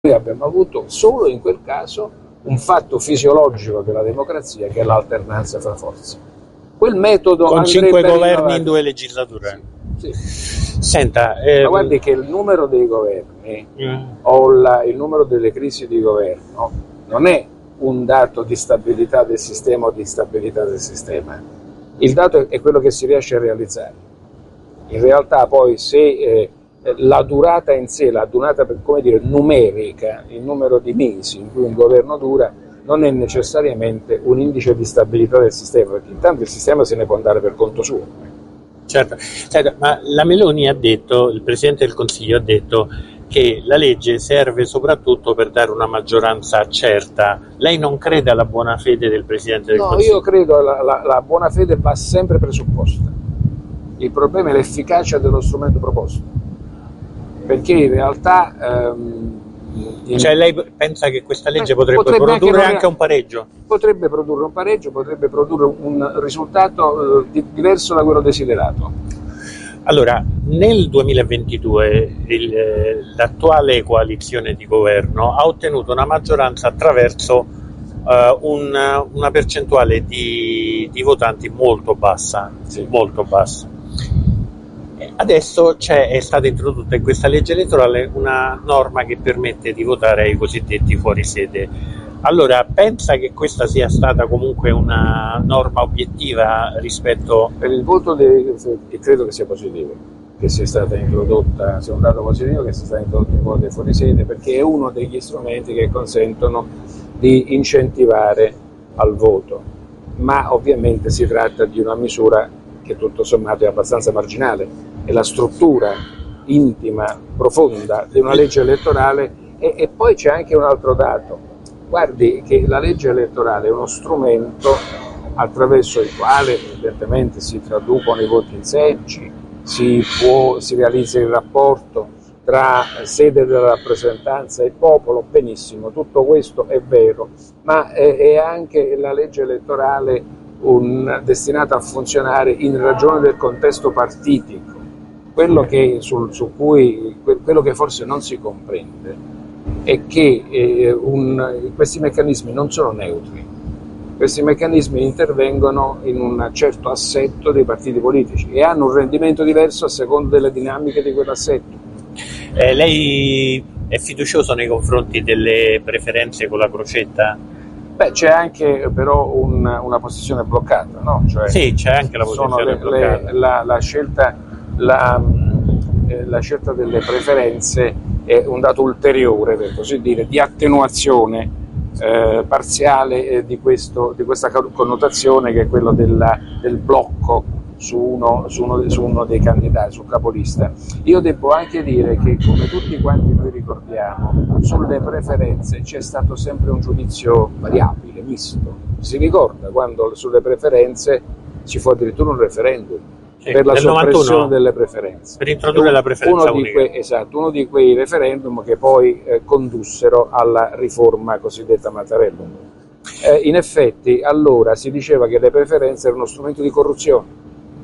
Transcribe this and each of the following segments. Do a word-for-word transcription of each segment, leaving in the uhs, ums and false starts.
Noi abbiamo avuto solo in quel caso un fatto fisiologico della democrazia, che è l'alternanza fra forze. Quel metodo con cinque governi innovato in due legislature. Sì, sì. Senta, ehm... ma guardi che il numero dei governi mm. o la, il numero delle crisi di governo non è un dato di stabilità del sistema o di stabilità del sistema. Il dato è quello che si riesce a realizzare. In realtà poi se eh, la durata in sé, la durata, come dire, numerica, il numero di mesi in cui un governo dura, non è necessariamente un indice di stabilità del sistema, perché intanto il sistema se ne può andare per conto suo. Certo, certo, ma la Meloni ha detto, il Presidente del Consiglio ha detto che la legge serve soprattutto per dare una maggioranza certa. Lei non crede alla buona fede del Presidente del no, Consiglio? No, io credo alla la, la buona fede va sempre presupposta. Il problema è l'efficacia dello strumento proposto, perché in realtà... Ehm, in... Cioè lei pensa che questa legge Beh, potrebbe, potrebbe produrre anche, anche un pareggio? Potrebbe produrre un pareggio, potrebbe produrre un risultato eh, diverso da quello desiderato. Allora, nel duemilaventidue il, l'attuale coalizione di governo ha ottenuto una maggioranza attraverso uh, un, una percentuale di, di votanti molto bassa, sì. molto bassa. Adesso c'è, è stata introdotta in questa legge elettorale una norma che permette di votare ai cosiddetti fuori sede. Allora, pensa che questa sia stata comunque una norma obiettiva rispetto... Per il voto, dei, credo che sia positivo, che sia stata introdotta, sia un dato positivo che sia stata introdotta il voto dei fuori sede, perché è uno degli strumenti che consentono di incentivare al voto, ma ovviamente si tratta di una misura che tutto sommato è abbastanza marginale, e la struttura intima, profonda di una legge elettorale. E, e poi c'è anche un altro dato. Guardi che la legge elettorale è uno strumento attraverso il quale evidentemente si traducono i voti in seggi, si, può, si realizza il rapporto tra sede della rappresentanza e popolo, benissimo, tutto questo è vero, ma è, è anche la legge elettorale un, destinata a funzionare in ragione del contesto partitico. Quello che, sul, su cui, quello che forse non si comprende è che eh, un, questi meccanismi non sono neutri, questi meccanismi intervengono in un certo assetto dei partiti politici e hanno un rendimento diverso a seconda delle dinamiche di quell'assetto. Eh, lei è fiducioso nei confronti delle preferenze con la crocetta? Beh, c'è anche però un, una posizione bloccata, no? Cioè, sì, c'è anche la posizione le, bloccata. Le, la, la, scelta, la, eh, la scelta delle preferenze è un dato ulteriore, per così dire, di attenuazione eh, parziale eh, di, questo, di questa connotazione che è quello della, del blocco su uno, su, uno, su uno dei candidati, sul capolista. Io devo anche dire che, come tutti quanti noi ricordiamo, sulle preferenze c'è stato sempre un giudizio variabile, misto. Si ricorda quando sulle preferenze ci fu addirittura un referendum sì, per la soppressione novantuno, delle preferenze. Per introdurre la preferenza uno unica. Di que, esatto, uno di quei referendum che poi eh, condussero alla riforma cosiddetta Mattarellum. Eh, in effetti allora si diceva che le preferenze erano uno strumento di corruzione,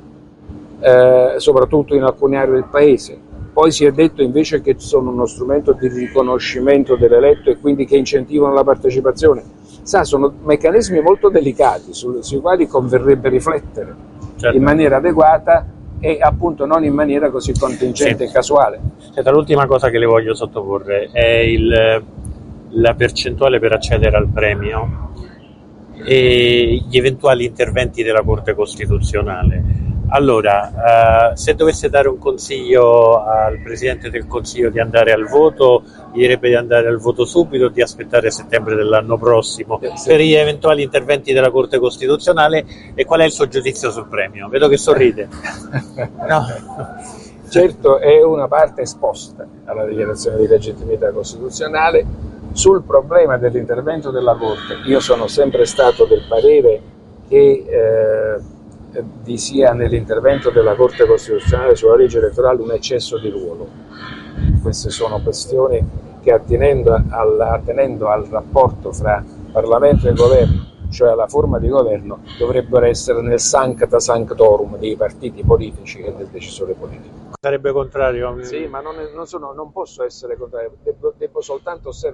Eh, soprattutto in alcune aree del paese. Poi si è detto invece che sono uno strumento di riconoscimento dell'eletto e quindi che incentivano la partecipazione. Sa, sono meccanismi molto delicati su, sui quali converrebbe riflettere certo. in maniera adeguata e appunto non in maniera così contingente sì. e casuale. Senta, l'ultima cosa che le voglio sottoporre è il, la percentuale per accedere al premio e gli eventuali interventi della Corte Costituzionale. Allora, uh, se dovesse dare un consiglio al Presidente del Consiglio di andare al voto, gli direbbe di andare al voto subito o di aspettare settembre dell'anno prossimo eh, sì. per gli eventuali interventi della Corte Costituzionale, e qual è il suo giudizio sul premio? Vedo che sorride. No. Certo, è una parte esposta alla dichiarazione di legittimità costituzionale. Sul problema dell'intervento della Corte, io sono sempre stato del parere che eh, vi sia nell'intervento della Corte Costituzionale sulla legge elettorale un eccesso di ruolo. Queste sono questioni che attenendo al, attenendo al rapporto fra Parlamento e Governo, cioè alla forma di governo, dovrebbero essere nel sancta sanctorum dei partiti politici e del decisore politico. Sarebbe contrario? Sì, ma non, è, non, sono, non posso essere contrario, devo, devo soltanto osservare